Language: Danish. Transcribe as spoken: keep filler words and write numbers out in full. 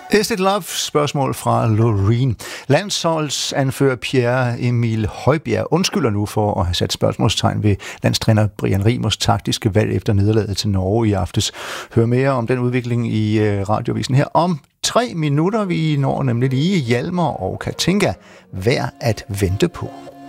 Is it love? Spørgsmål fra Loreen. Landsholdsanfører Pierre Emil Højbjerg undskylder nu for at have sat spørgsmålstegn ved landstræner Brian Riemers taktiske valg efter nederlaget til Norge i aftes. Hør mere om den udvikling i radiovisen her om tre minutter. Vi når nemlig lige Hjalmar og Katinka. Værd at vente på.